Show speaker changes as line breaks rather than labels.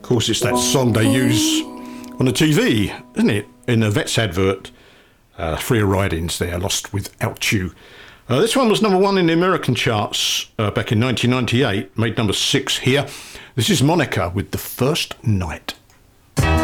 Of course, it's that song they use on the TV, isn't it? In a Vets advert. Free Ridings there, Lost Without You. This one was number one in the American charts back in 1998, made number 6 here. This is Monica with The First Night.